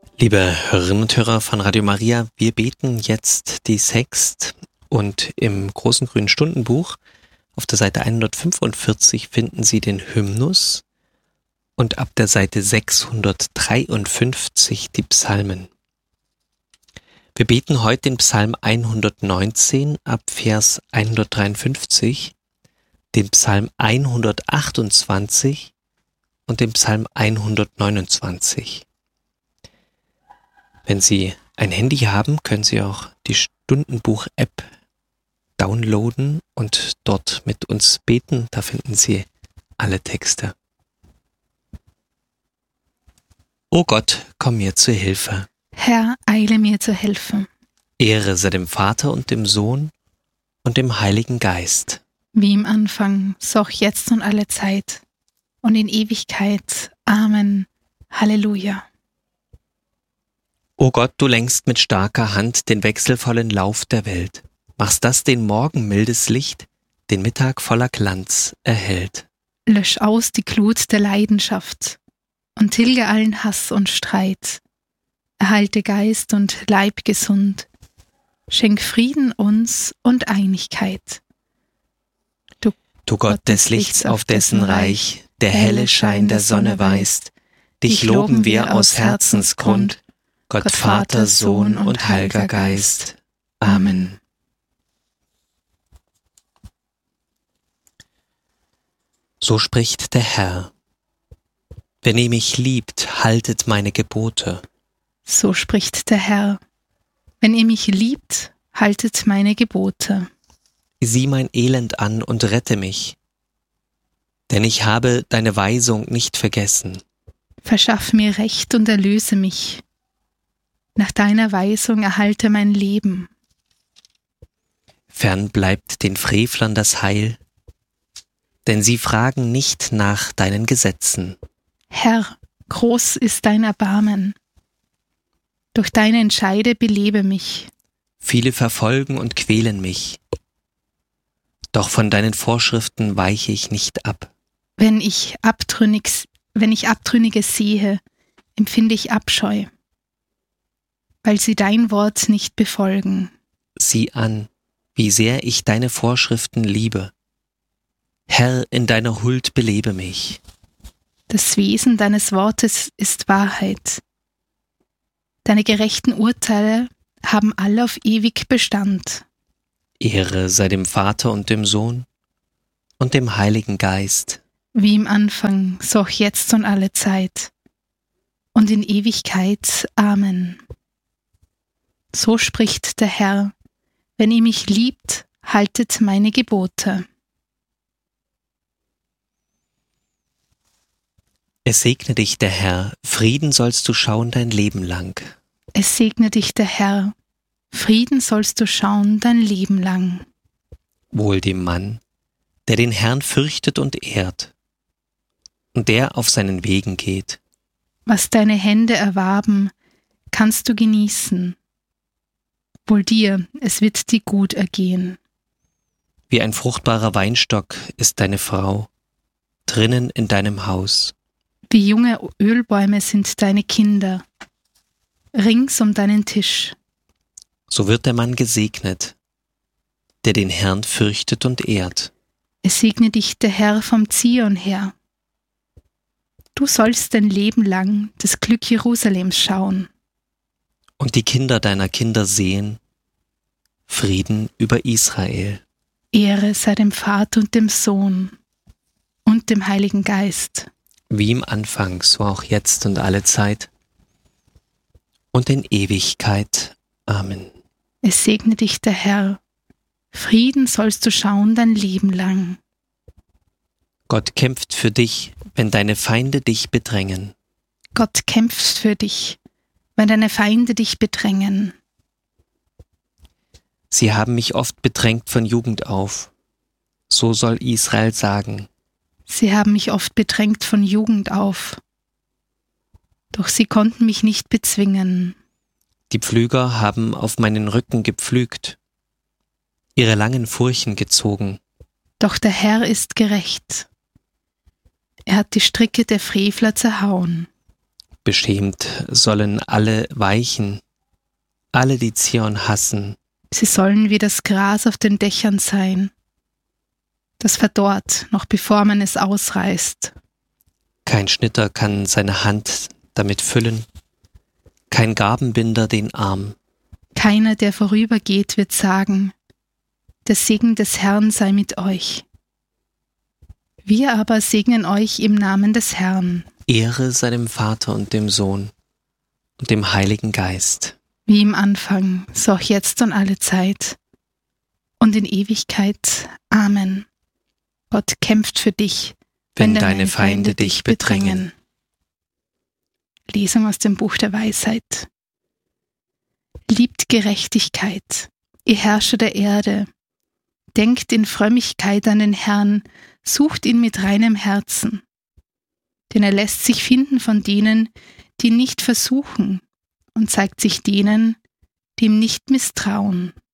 Liebe Hörerinnen und Hörer von Radio Maria, wir beten jetzt die Sext und im großen grünen Stundenbuch auf der Seite 145 finden Sie den Hymnus und ab der Seite 653 die Psalmen. Wir beten heute den Psalm 119 ab Vers 153, den Psalm 128 und den Psalm 129. Wenn Sie ein Handy haben, können Sie auch die Stundenbuch-App downloaden und dort mit uns beten. Da finden Sie alle Texte. O Gott, komm mir zu Hilfe. Herr, eile mir zu helfen. Ehre sei dem Vater und dem Sohn und dem Heiligen Geist. Wie im Anfang, so auch jetzt und alle Zeit und in Ewigkeit. Amen. Halleluja. O Gott, du lenkst mit starker Hand den wechselvollen Lauf der Welt, machst, dass den Morgen mildes Licht den Mittag voller Glanz erhellt. Lösch aus die Glut der Leidenschaft und tilge allen Hass und Streit. Erhalte Geist und Leib gesund. Schenk Frieden uns und Einigkeit. Du Gott des Lichts, auf dessen Reich der helle Schein der Sonne weist, dich loben wir aus Herzensgrund, Gott Vater, Sohn und Heiliger Geist. Amen. So spricht der Herr. Wenn ihr mich liebt, haltet meine Gebote. So spricht der Herr. Wenn ihr mich liebt, haltet meine Gebote. Sieh mein Elend an und rette mich, denn ich habe deine Weisung nicht vergessen. Verschaff mir Recht und erlöse mich. Nach deiner Weisung erhalte mein Leben. Fern bleibt den Frevlern das Heil, denn sie fragen nicht nach deinen Gesetzen. Herr, groß ist dein Erbarmen. Durch deine Entscheide belebe mich. Viele verfolgen und quälen mich, doch von deinen Vorschriften weiche ich nicht ab. Wenn ich Abtrünniges sehe, empfinde ich Abscheu, weil sie dein Wort nicht befolgen. Sieh an, wie sehr ich deine Vorschriften liebe. Herr, in deiner Huld belebe mich. Das Wesen deines Wortes ist Wahrheit. Deine gerechten Urteile haben alle auf ewig Bestand. Ehre sei dem Vater und dem Sohn und dem Heiligen Geist. Wie im Anfang, so auch jetzt und alle Zeit und in Ewigkeit. Amen. So spricht der Herr, wenn ihr mich liebt, haltet meine Gebote. Es segne dich der Herr, Frieden sollst du schauen dein Leben lang. Es segne dich der Herr, Frieden sollst du schauen dein Leben lang. Wohl dem Mann, der den Herrn fürchtet und ehrt, und der auf seinen Wegen geht. Was deine Hände erwarben, kannst du genießen. Wohl dir, es wird dir gut ergehen. Wie ein fruchtbarer Weinstock ist deine Frau, drinnen in deinem Haus. Wie junge Ölbäume sind deine Kinder, rings um deinen Tisch. So wird der Mann gesegnet, der den Herrn fürchtet und ehrt. Es segne dich der Herr vom Zion her. Du sollst dein Leben lang das Glück Jerusalems schauen. Und die Kinder deiner Kinder sehen Frieden über Israel. Ehre sei dem Vater und dem Sohn und dem Heiligen Geist. Wie im Anfang, so auch jetzt und alle Zeit und in Ewigkeit. Amen. Es segne dich der Herr. Frieden sollst du schauen dein Leben lang. Gott kämpft für dich, wenn deine Feinde dich bedrängen. Gott kämpft für dich, wenn deine Feinde dich bedrängen. Sie haben mich oft bedrängt von Jugend auf. So soll Israel sagen. Sie haben mich oft bedrängt von Jugend auf. Doch sie konnten mich nicht bezwingen. Die Pflüger haben auf meinen Rücken gepflügt, ihre langen Furchen gezogen. Doch der Herr ist gerecht. Er hat die Stricke der Frevler zerhauen. Beschämt sollen alle weichen, alle, die Zion hassen. Sie sollen wie das Gras auf den Dächern sein, das verdorrt, noch bevor man es ausreißt. Kein Schnitter kann seine Hand damit füllen, kein Gabenbinder den Arm. Keiner, der vorübergeht, wird sagen, der Segen des Herrn sei mit euch. Wir aber segnen euch im Namen des Herrn. Ehre sei dem Vater und dem Sohn und dem Heiligen Geist. Wie im Anfang, so auch jetzt und alle Zeit und in Ewigkeit. Amen. Gott kämpft für dich, wenn deine Feinde dich bedrängen. Lesung aus dem Buch der Weisheit. Liebt Gerechtigkeit, ihr Herrscher der Erde. Denkt in Frömmigkeit an den Herrn, sucht ihn mit reinem Herzen. Denn er lässt sich finden von denen, die ihn nicht versuchen, und zeigt sich denen, die ihm nicht misstrauen.